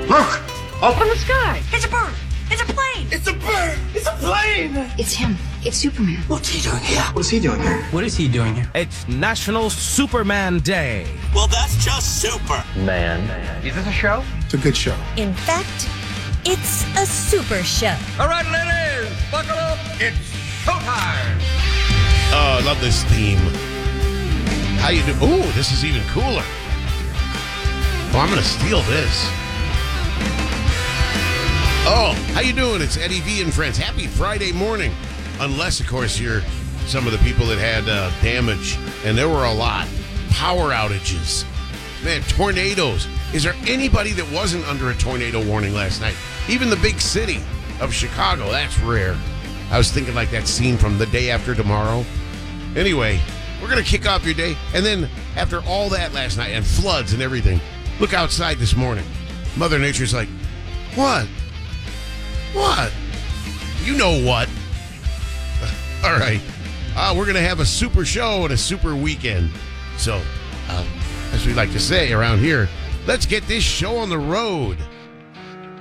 Look! Up in the sky! It's a bird! It's a plane! It's a bird! It's a plane! It's him. It's Superman. What's he doing here? What is he doing here? What is he doing here? It's National Superman Day. Well, that's just super. Is this a show? It's a good show. In fact, it's a super show. All right, ladies, buckle up. It's showtime. Oh, I love this theme. How you do? Ooh, this is even cooler. Oh, I'm going to steal this. Oh, how you doing? It's Eddie V and friends. Happy Friday morning. Unless, of course, you're some of the people that had damage, and there were a lot. Power outages. Man, tornadoes. Is there anybody that wasn't under a tornado warning last night? Even the big city of Chicago. That's rare. I was thinking like that scene from The Day After Tomorrow. Anyway, we're going to kick off your day. And then after all that last night and floods and everything, look outside this morning. Mother Nature's like, what? What? You know what? All right. We're going to have a super show and a super weekend. So, as we like to say around here, let's get this show on the road.